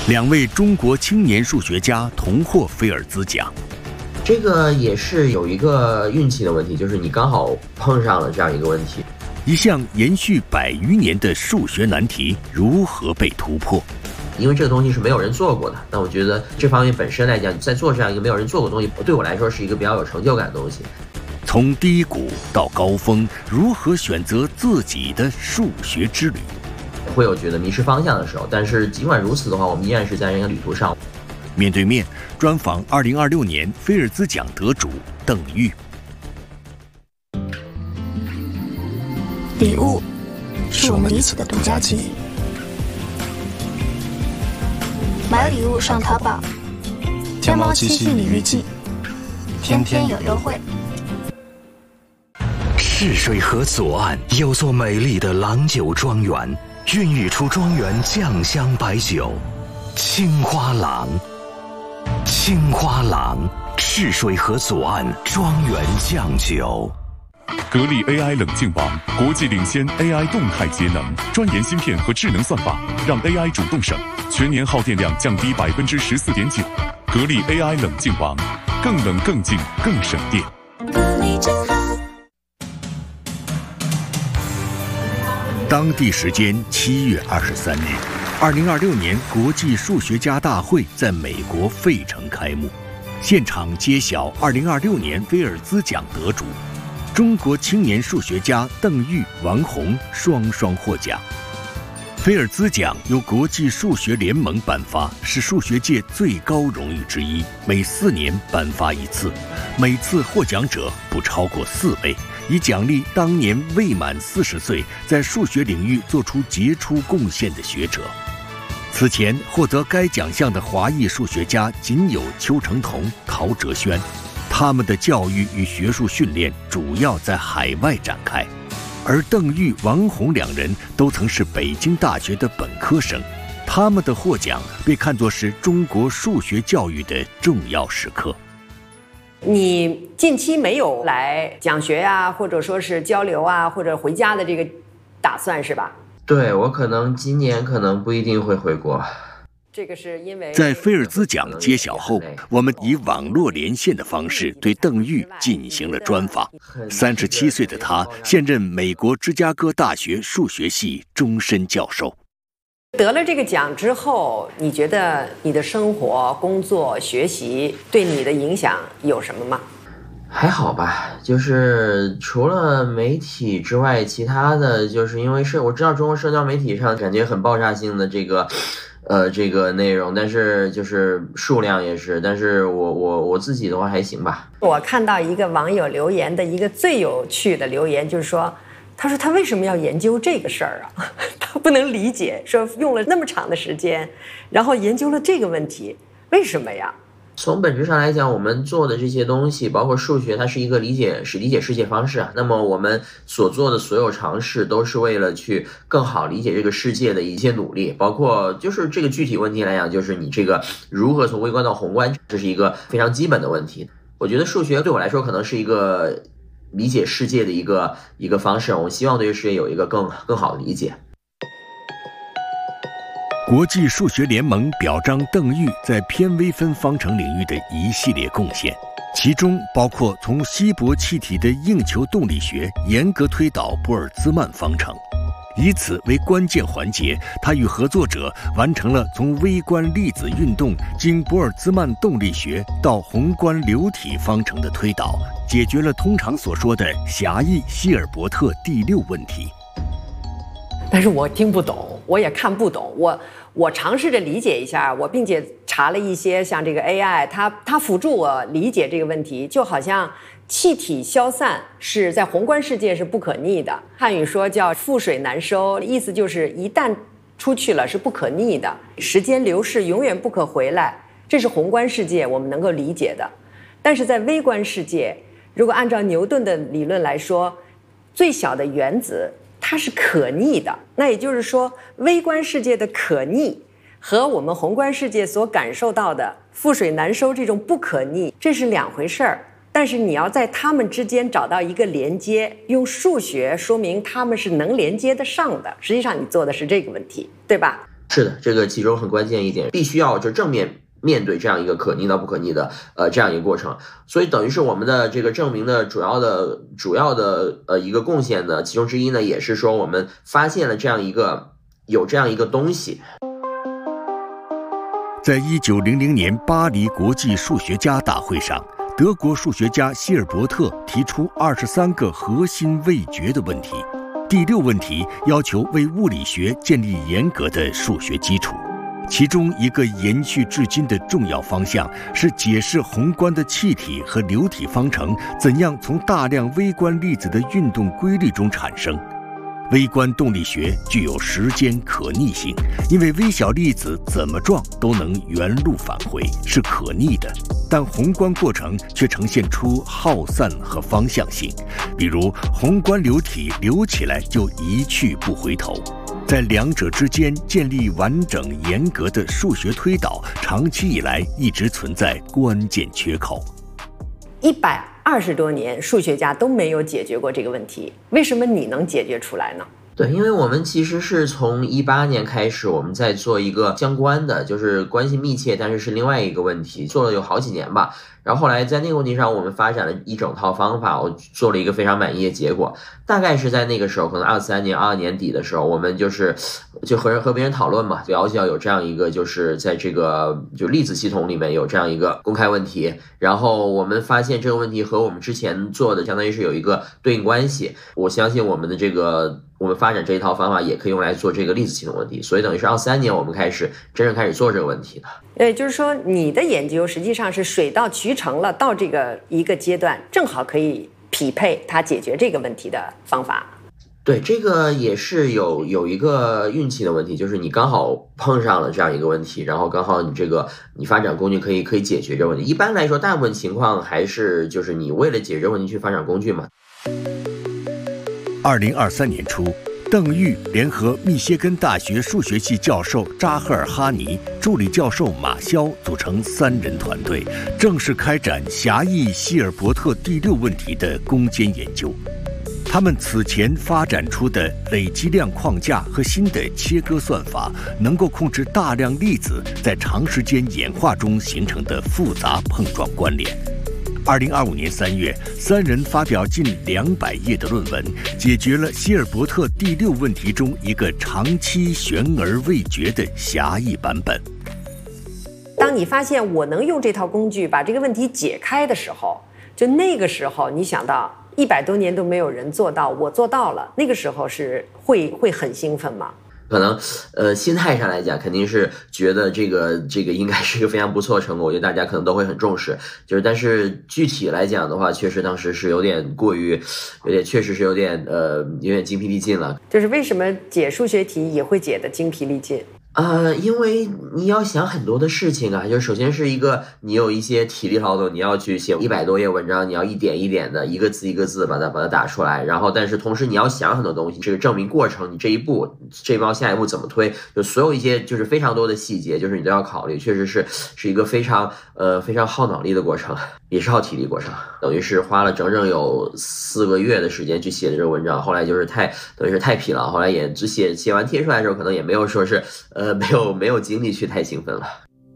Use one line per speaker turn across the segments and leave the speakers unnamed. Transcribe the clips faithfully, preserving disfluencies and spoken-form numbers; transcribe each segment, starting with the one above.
两位中国青年数学家同获菲尔兹奖。
这个也是有一个运气的问题，就是你刚好碰上了这样一个问题。
一项延续百余年的数学难题如何被突破？
因为这个东西是没有人做过的，那我觉得这方面本身来讲，在做这样一个没有人做过的东西，对我来说是一个比较有成就感的东西。
从低谷到高峰，如何选择自己的数学之旅？
会有觉得迷失方向的时候，但是尽管如此的话，我们依然是在这个旅途上。
面对面专访二零二六年菲尔兹奖得主邓玉。
礼物是我们彼此的独家记忆。买礼物上淘宝，天猫七夕礼遇季，天天有优惠。
赤水河左岸有座美丽的郎酒庄园，孕育出庄园酱香白酒青花郎。青花郎，赤水河左岸庄园酱酒。
格力 A I 冷静王，国际领先 A I 动态节能，专研芯片和智能算法，让 A I 主动省，全年耗电量降低百分之十四点九。格力 A I 冷静王，更冷更静更省电。
格力真好。
当地时间七月二十三日，二零二六年国际数学家大会在美国费城开幕，现场揭晓二零二六年菲尔兹奖得主。中国青年数学家邓玉、王洪双双获奖。菲尔兹奖由国际数学联盟颁发，是数学界最高荣誉之一，每四年颁发一次，每次获奖者不超过四位，以奖励当年未满四十岁在数学领域做出杰出贡献的学者。此前获得该奖项的华裔数学家仅有邱成桐、陶哲轩，他们的教育与学术训练主要在海外展开，而邓玉、王洪两人都曾是北京大学的本科生，他们的获奖被看作是中国数学教育的重要时刻。
你近期没有来讲学啊，或者说是交流啊，或者回家的这个打算是吧？
对，我可能今年可能不一定会回国。
这个是因为
在菲尔兹奖揭晓后，我们以网络连线的方式对邓玉进行了专访。三十七岁的他现任美国芝加哥大学数学系终身教授。
得了这个奖之后，你觉得你的生活、工作、学习对你的影响有什么吗？
还好吧，就是除了媒体之外，其他的就是因为是我知道中国社交媒体上感觉很爆炸性的这个呃这个内容，但是就是数量也是，但是我我我自己的话还行吧。
我看到一个网友留言的一个最有趣的留言，就是说他说他为什么要研究这个事儿啊？他不能理解，说用了那么长的时间，然后研究了这个问题，为什么呀？
从本质上来讲，我们做的这些东西，包括数学，它是一个理解是理解世界方式啊。那么我们所做的所有尝试，都是为了去更好理解这个世界的一些努力。包括就是这个具体问题来讲，就是你这个如何从微观到宏观，这是一个非常基本的问题。我觉得数学对我来说，可能是一个理解世界的一个一个方式。我希望对世界有一个更更好的理解。
国际数学联盟表彰邓玉在偏微分方程领域的一系列贡献，其中包括从稀薄气体的硬球动力学严格推导玻尔兹曼方程。以此为关键环节，他与合作者完成了从微观粒子运动经玻尔兹曼动力学到宏观流体方程的推导，解决了通常所说的狭义希尔伯特第六问题。
但是我听不懂，我也看不懂，我我尝试着理解一下，我并且查了一些像这个 A I， 它它辅助我理解这个问题，就好像气体消散是在宏观世界是不可逆的，汉语说叫覆水难收，意思就是一旦出去了是不可逆的，时间流逝永远不可回来，这是宏观世界我们能够理解的。但是在微观世界，如果按照牛顿的理论来说，最小的原子它是可逆的，那也就是说微观世界的可逆和我们宏观世界所感受到的覆水难收这种不可逆，这是两回事儿。但是你要在它们之间找到一个连接，用数学说明它们是能连接得上的，实际上你做的是这个问题，对吧？
是的，这个其中很关键一点，必须要就正面面对这样一个可逆到不可逆的呃这样一个过程，所以等于是我们的这个证明的主要的主要的呃一个贡献呢，其中之一呢，也是说我们发现了这样一个有这样一个东西。
在一九零零年巴黎国际数学家大会上，德国数学家希尔伯特提出二十三个核心未决的问题，第六问题要求为物理学建立严格的数学基础。其中一个延续至今的重要方向是解释宏观的气体和流体方程怎样从大量微观粒子的运动规律中产生。微观动力学具有时间可逆性，因为微小粒子怎么撞都能原路返回，是可逆的。但宏观过程却呈现出耗散和方向性，比如宏观流体流起来就一去不回头。在两者之间建立完整严格的数学推导，长期以来一直存在关键缺口。
一百二十多年，数学家都没有解决过这个问题，为什么你能解决出来呢？
对，因为我们其实是从一八年开始，我们在做一个相关的，就是关系密切，但是是另外一个问题，做了有好几年吧。然后后来在那个问题上，我们发展了一整套方法，我做了一个非常满意的结果。大概是在那个时候，可能二三年、二二年底的时候，我们就是就和人和别人讨论嘛，就要求要有这样一个，就是在这个就粒子系统里面有这样一个公开问题。然后我们发现这个问题和我们之前做的相当于是有一个对应关系。我相信我们的这个我们发展这一套方法也可以用来做这个粒子系统问题。所以等于是二三年我们开始真正开始做这个问题的。
也就是说，你的研究实际上是水到渠成了，到这个一个阶段，正好可以匹配它解决这个问题的方法。
对，这个也是有有一个运气的问题，就是你刚好碰上了这样一个问题，然后刚好你这个你发展工具可以可以解决这个问题。一般来说，大部分情况还是就是你为了解决问题去发展工具嘛。
二零二三年初，邓玉联合密歇根大学数学系教授扎赫尔哈尼、助理教授马肖组成三人团队，正式开展狭义希尔伯特第六问题的攻坚研究。他们此前发展出的累积量框架和新的切割算法，能够控制大量粒子在长时间演化中形成的复杂碰撞关联。二零二五年三月，三人发表近两百页的论文，解决了希尔伯特第六问题中一个长期悬而未决的狭义版本。
当你发现我能用这套工具把这个问题解开的时候，就那个时候你想到一百多年都没有人做到，我做到了，那个时候是会会很兴奋吗？
可能呃心态上来讲，肯定是觉得这个这个应该是一个非常不错的成果，我觉得大家可能都会很重视。就是但是具体来讲的话，确实当时是有点过于，有点确实是有点呃有点精疲力尽了。
就是为什么解数学题也会解得精疲力尽？
呃，因为你要想很多的事情啊，就首先是一个你有一些体力劳动，你要去写一百多页文章，你要一点一点的一个字一个字把它把它打出来，然后但是同时你要想很多东西，这个证明过程，你这一步这一步下一步怎么推，就所有一些就是非常多的细节，就是你都要考虑，确实是是一个非常呃非常耗脑力的过程，也是耗体力过程，等于是花了整整有四个月的时间去写的这个文章，后来就是太等于是太疲劳，后来也只写写完贴出来的时候，可能也没有说是呃。呃，没有没有精力去太兴奋了。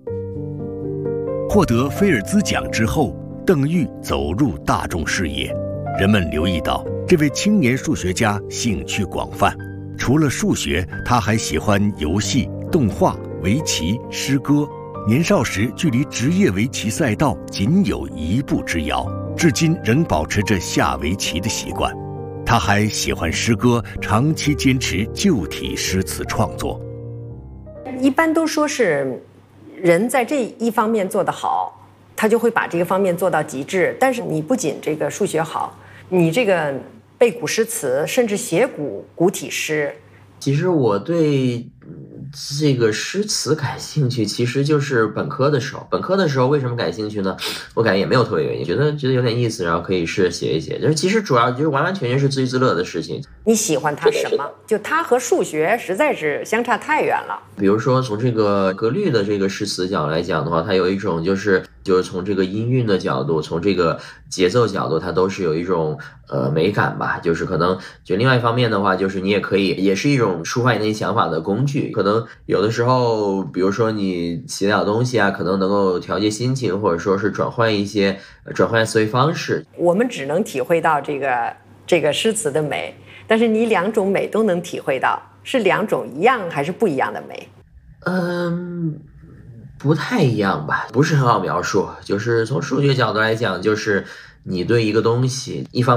获得菲尔兹奖之后，邓玉走入大众视野，人们留意到这位青年数学家兴趣广泛，除了数学，他还喜欢游戏、动画、围棋、诗歌。年少时距离职业围棋赛道仅有一步之遥，至今仍保持着下围棋的习惯。他还喜欢诗歌，长期坚持旧体诗词创作。
一般都说是人在这一方面做得好，他就会把这个方面做到极致。但是你不仅这个数学好，你这个背古诗词，甚至写古古体诗。
其实我对这个诗词感兴趣，其实就是本科的时候。本科的时候为什么感兴趣呢？我感觉也没有特别原因，觉得觉得有点意思，然后可以试着写一写。就是其实主要就是完完全全是自娱自乐的事情。
你喜欢它什么？就它和数学实在是相差太远了。
比如说从这个格律的这个诗词讲来讲的话，它有一种就是就是从这个音韵的角度，从这个节奏角度，它都是有一种呃美感吧。就是可能就另外一方面的话，就是你也可以，也是一种抒发你那些想法的工具。可能有的时候，比如说你写点东西啊，可能能够调节心情，或者说是转换一些转换思维方式。
我们只能体会到这个这个诗词的美，但是你两种美都能体会到，是两种一样还是不一样的美？
嗯，不太一样吧，不是很好描述。就是从数学角度来讲，就是你对一个东西，一方